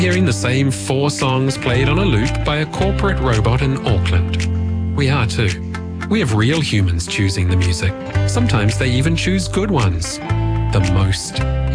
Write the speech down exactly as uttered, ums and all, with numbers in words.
hearing the same four songs played on a loop by a corporate robot in Auckland. We are too. We have real humans choosing the music. Sometimes they even choose good ones. The most